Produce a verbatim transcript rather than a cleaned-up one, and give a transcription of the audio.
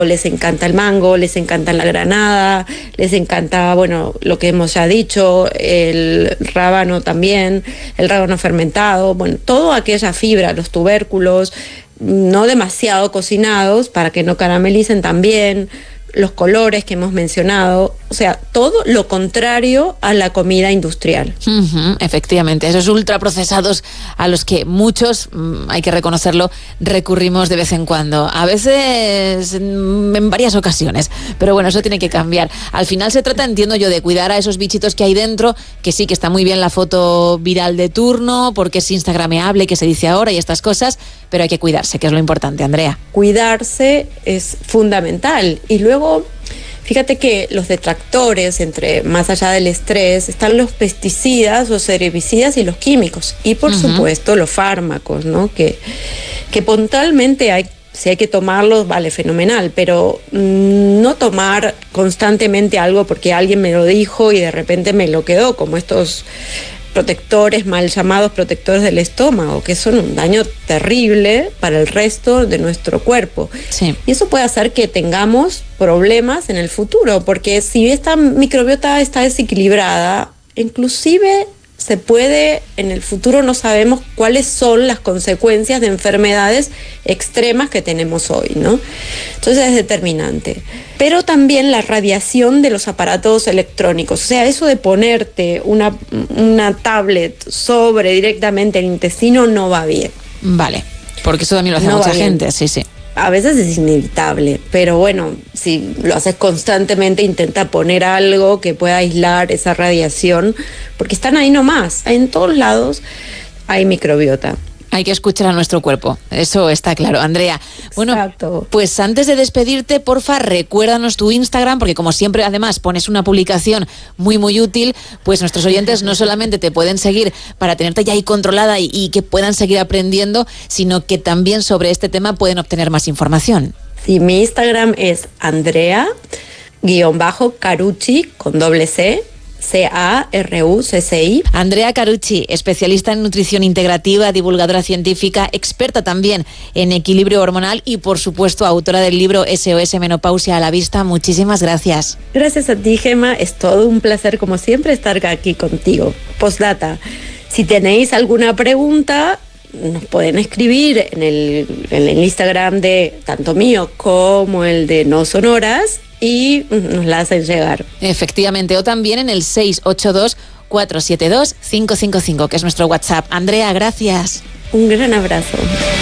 les encanta el mango, les encanta la granada, les encanta, bueno, lo que hemos ya dicho, el rábano también, el rábano fermentado, bueno, toda aquella fibra, los tubérculos, no demasiado cocinados para que no caramelicen también, los colores que hemos mencionado, o sea, todo lo contrario a la comida industrial. Uh-huh, efectivamente, esos ultraprocesados a los que muchos, hay que reconocerlo, recurrimos de vez en cuando, a veces en varias ocasiones, pero bueno, eso tiene que cambiar. Al final se trata, entiendo yo, de cuidar a esos bichitos que hay dentro, que sí, que está muy bien la foto viral de turno, porque es instagrameable, que se dice ahora y estas cosas, pero hay que cuidarse, que es lo importante, Andrea. Cuidarse es fundamental, y luego fíjate que los detractores, entre más allá del estrés, están los pesticidas, los herbicidas y los químicos. Y por uh-huh. supuesto los fármacos, ¿no? Que, que puntualmente hay, si hay que tomarlos, vale, fenomenal, pero mmm, no tomar constantemente algo porque alguien me lo dijo y de repente me lo quedó, como estos protectores mal llamados protectores del estómago, que son un daño terrible para el resto de nuestro cuerpo. Sí. Y eso puede hacer que tengamos problemas en el futuro, porque si esta microbiota está desequilibrada, inclusive se puede, en el futuro no sabemos cuáles son las consecuencias de enfermedades extremas que tenemos hoy, ¿no? Entonces es determinante. Pero también la radiación de los aparatos electrónicos, o sea, eso de ponerte una, una tablet sobre directamente el intestino no va bien. Vale, porque eso también lo hace no mucha gente, sí, sí. A veces es inevitable, pero bueno, si lo haces constantemente, intenta poner algo que pueda aislar esa radiación, porque están ahí nomás, en todos lados hay microbiota. Hay que escuchar a nuestro cuerpo, eso está claro. Andrea, bueno, Exacto. Pues antes de despedirte, porfa, recuérdanos tu Instagram, porque como siempre, además, pones una publicación muy, muy útil, pues nuestros oyentes no solamente te pueden seguir para tenerte ya ahí controlada y, y que puedan seguir aprendiendo, sino que también sobre este tema pueden obtener más información. Sí, mi Instagram es Andrea, guión bajo, Carucci, con doble C, C A R U C C I. Andrea Carucci, especialista en nutrición integrativa, divulgadora científica, experta también en equilibrio hormonal y, por supuesto, autora del libro S O S Menopausia a la Vista. Muchísimas gracias. Gracias a ti, Gemma. Es todo un placer, como siempre, estar aquí contigo. Postdata, si tenéis alguna pregunta, nos pueden escribir en el, en el Instagram de tanto mío como el de No Sonoras y nos la hacen llegar. Efectivamente, o también en el seis ocho dos, cuatro siete dos, cinco cinco cinco, que es nuestro WhatsApp. Andrea, gracias. Un gran abrazo.